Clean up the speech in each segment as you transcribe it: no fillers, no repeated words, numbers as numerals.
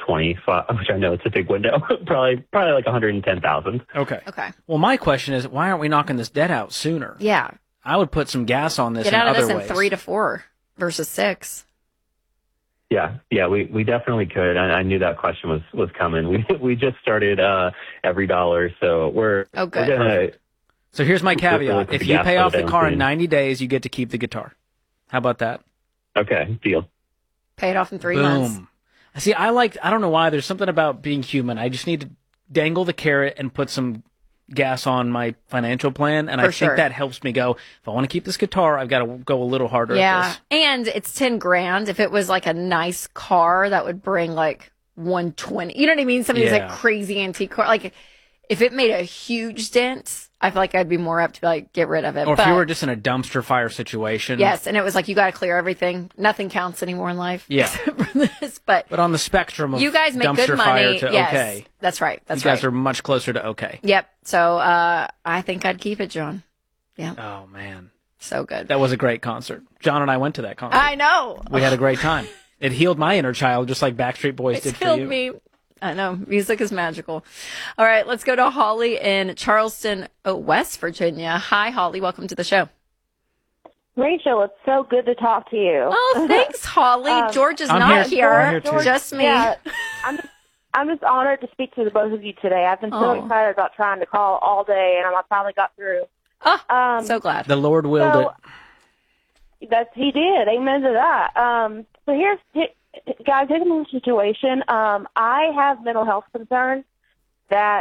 2025, which I know it's a big window. probably like 110,000. Okay. Okay. Well, my question is, why aren't we knocking this debt out sooner? Yeah. I would put some gas on this Get in out of other this in ways. 3 to 4 versus 6. Yeah, we definitely could. I knew that question was coming. We just started Every Dollar, so we're Oh, good. we're gonna. So here's my really caveat. put If the you gas pay off the pedal car down in soon. 90 days, you get to keep the guitar. How about that? Okay, deal. Pay it off in 3 Boom. months. See, I don't know why. There's something about being human. I just need to dangle the carrot and put some gas on my financial plan. And I For sure. think that helps me go, if I want to keep this guitar, I've got to go a little harder at Yeah. this. And it's 10 grand. If it was like a nice car that would bring like 120, you know what I mean? Some of these like Yeah. crazy antique car. Like if it made a huge dent, I feel like I'd be more apt to be like, get rid of it. Or if But you were just in a dumpster fire situation. yes. And it was like, you got to clear everything. Nothing counts anymore in life. Yeah. Except for this. But But on the spectrum of you guys make dumpster good fire money. to Yes. okay. That's right. That's You guys right. are much closer to okay. Yep. So I think I'd keep it, John. Yeah. Oh, man. So good. That was a great concert. John and I went to that concert. I know. We had a great time. It healed my inner child just like Backstreet Boys It's did for killed you. me. I know. Music is magical. All right. Let's go to Holly in Charleston, West Virginia. Hi, Holly. Welcome to the show. Rachel, it's so good to talk to you. Oh, thanks, Holly. George is I'm not here. I'm here too. Just me. Yeah, I'm just honored to speak to the both of you today. I've been so Oh. excited about trying to call all day, and I finally got through. Oh, so glad. The Lord willed So- it. He did. Amen to that. So guys, here's the situation. I have mental health concerns that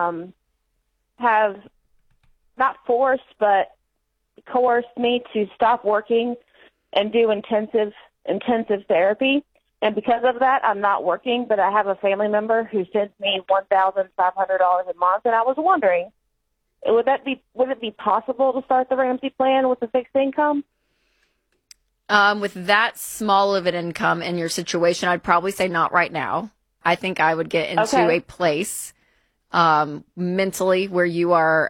have not forced but coerced me to stop working and do intensive therapy. And because of that, I'm not working, but I have a family member who sends me $1,500 a month, and I was wondering, would it be possible to start the Ramsey plan with a fixed income? With that small of an income in your situation, I'd probably say not right now. I think I would get into Okay. a place mentally where you are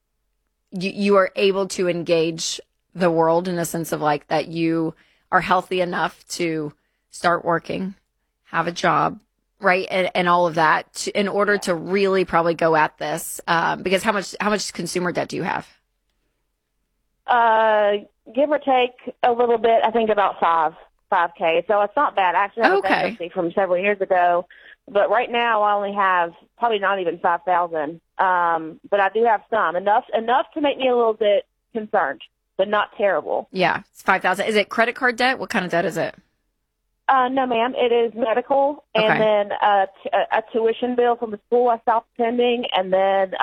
able to engage the world in a sense of like that you are healthy enough to start working, have a job, right, and all of that in order to really probably go at this. Because how much consumer debt do you have? Give or take a little bit, I think about $5K. So it's not bad. I actually have a bankruptcy from several years ago, but right now I only have probably not even 5,000. But I do have some enough to make me a little bit concerned, but not terrible. Yeah, it's 5,000. Is it credit card debt? What kind of debt is it? No, ma'am. It is medical, Okay. and then a tuition bill from the school I stopped attending, and then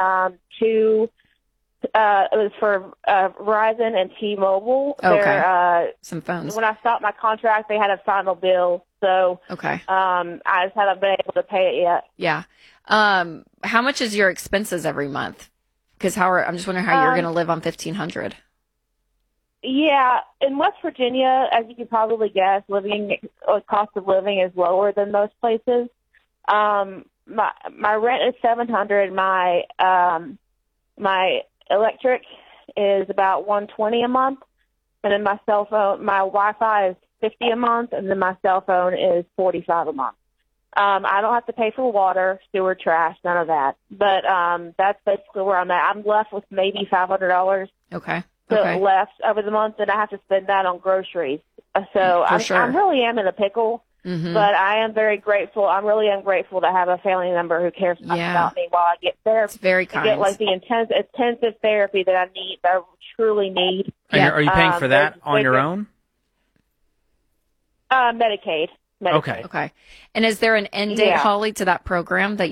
it was for Verizon and T-Mobile. Okay. Some phones. When I stopped my contract, they had a final bill, so Okay. I just haven't been able to pay it yet. Yeah. How much is your expenses every month? Because I'm just wondering how you're going to live on $1,500. Yeah, in West Virginia, as you can probably guess, cost of living is lower than most places. My rent is $700. My electric is about $120 a month, and then my Wi-Fi is $50 a month, and then my cell phone is $45 a month. I don't have to pay for water, sewer, trash, none of that. But that's basically where I'm at. I'm left with maybe $500 Okay. Okay. left over the month, and I have to spend that on groceries. So sure. I really am in a pickle. Mhm. But I am very grateful. I really am grateful to have a family member who cares enough Yeah. about me while I get therapy. It's very To kind. get like the intensive therapy that I need, that I truly need. And Yeah. are you paying for that there's- on your there's- own? Medicaid. Okay. Okay. And is there an end date, Yeah. Holly, to that program that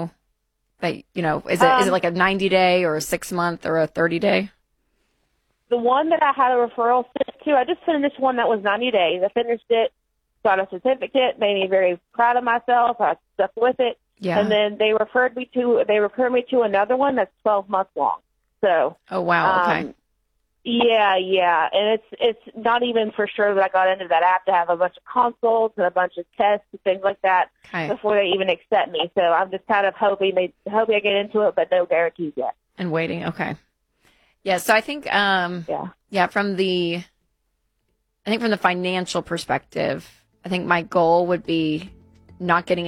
is it like a 90-day or a 6-month or a 30-day? The one that I had a referral sent to, I just finished one that was 90 days. I finished it, got a certificate, made me very proud of myself. I stuck with it. Yeah. And then they referred me to another one that's 12 months long. So, Oh, wow. Okay. yeah. And it's not even for sure that I got into that. I have to have a bunch of consults and a bunch of tests and things like that Okay. before they even accept me. So I'm just kind of hoping I get into it, but no guarantees yet. And waiting. Okay. Yeah. So I think, from the financial perspective, I think my goal would be not getting